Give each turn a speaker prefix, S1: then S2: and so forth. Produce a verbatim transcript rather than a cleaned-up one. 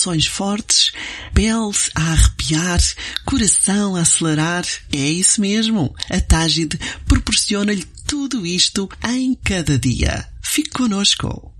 S1: pulsões fortes, pele a arrepiar, coração a acelerar. É isso mesmo. A Tágide proporciona-lhe tudo isto em cada dia. Fique connosco.